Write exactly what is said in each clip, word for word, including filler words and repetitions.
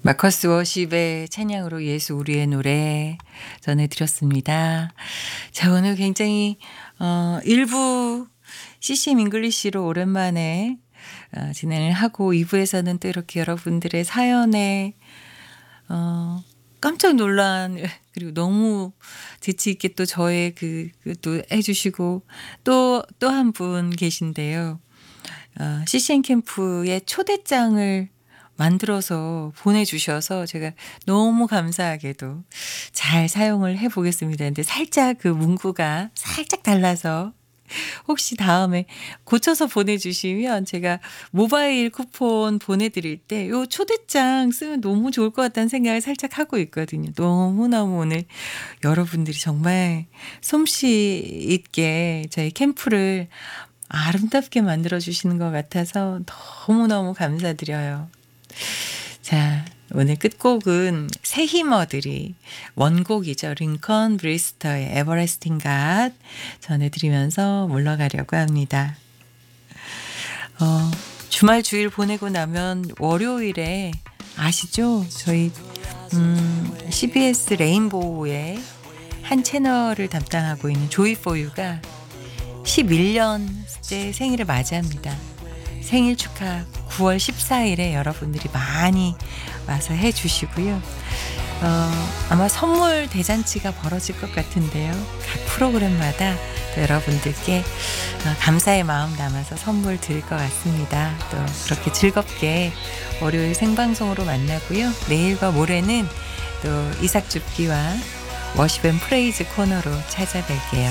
마커스 워십의 찬양으로 예수 우리의 노래 전해드렸습니다. 자, 오늘 굉장히 어, 일부 씨씨엠 잉글리시로 오랜만에 어, 진행을 하고 이 부에서는 또 이렇게 여러분들의 사연에 어, 깜짝 놀란 그리고 너무 재치 있게 또 저의 그, 그또 해주시고 또 또 한 분 계신데요. 어, 씨씨엠 캠프의 초대장을 만들어서 보내주셔서 제가 너무 감사하게도 잘 사용을 해보겠습니다. 근데 살짝 그 문구가 살짝 달라서 혹시 다음에 고쳐서 보내주시면 제가 모바일 쿠폰 보내드릴 때 요 초대장 쓰면 너무 좋을 것 같다는 생각을 살짝 하고 있거든요. 너무너무 오늘 여러분들이 정말 솜씨 있게 저희 캠프를 아름답게 만들어주시는 것 같아서 너무너무 감사드려요. 자, 오늘 끝곡은 새 힘어들이 원곡이죠. 링컨 브리스터의 에버레스팅 갓 전해드리면서 물러가려고 합니다. 어, 주말 주일 보내고 나면 월요일에 아시죠? 저희 음, 씨비에스 레인보우의 한 채널을 담당하고 있는 조이 포유가 십일 년째 생일을 맞이합니다. 생일 축하 구월 십사일에 여러분들이 많이 와서 해주시고요. 어, 아마 선물 대잔치가 벌어질 것 같은데요. 각 프로그램마다 또 여러분들께 어, 감사의 마음 담아서 선물 드릴 것 같습니다. 또 그렇게 즐겁게 월요일 생방송으로 만나고요. 내일과 모레는 또 이삭줍기와 워십 앤 프레이즈 코너로 찾아뵐게요.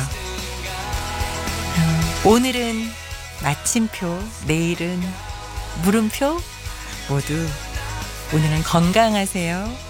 어, 오늘은 마침표, 내일은 물음표 모두 오늘은 건강하세요.